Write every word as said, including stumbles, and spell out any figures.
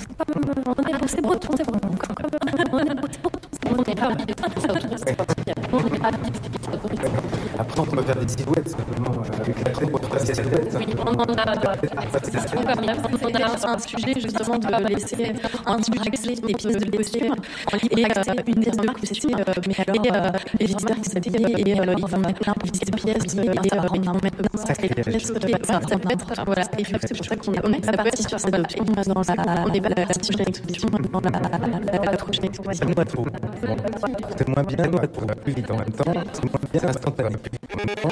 On est c'est breton, c'est breton. On est breton, on est pas Après, on peut faire des silhouettes simplement avec la tête pour tracer la tête. Oui, on en a on a un sujet justement de laisser un petit peu accès des pièces de costume et une pièce de costume, mais les visiteurs qui s'habillent et ils vont mettre plein de pièces et ils vont mettre plein de pièces voilà, et c'est pour ça qu'on a pas parti sur cette option on n'est pas parti sur l'exposition dans la prochaine exposition. C'est moins bien, pour plus vite en même temps, c'est moins bien instantané.